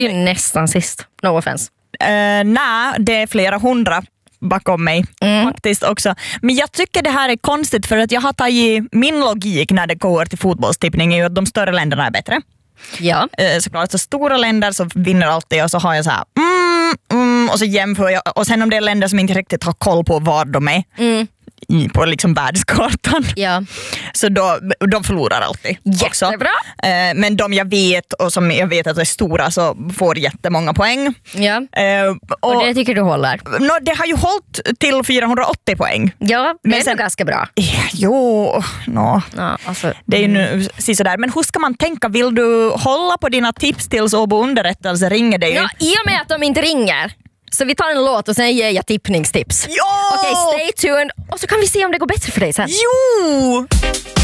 Det är nästan sist. No offense. Nej, det är flera hundra bakom mig faktiskt också. Men jag tycker det här är konstigt för att jag har tagit min logik när det går till fotbollstippning är ju att de större länderna är bättre. Ja. Såklart, så stora länder så vinner alltid och så har jag så här och så jämför jag och sen om det är länder som inte riktigt har koll på var de är på liksom världskartan. Ja. Så de förlorar alltid. Jättebra. Men de jag vet och som jag vet att är stora så får jättemånga poäng. Ja. Och det tycker du håller? Det har ju hållit till 480 poäng. Ja, det är ganska bra. Jo, alltså, det är ju nu sådär. Men hur ska man tänka? Vill du hålla på dina tips tills Åbo Underrättelse ringer dig? Ja, i och med att de inte ringer. Så vi tar en låt och sen ger jag tippningstips. Ja! Okej, stay tuned. Och så kan vi se om det går bättre för dig sen. Jo!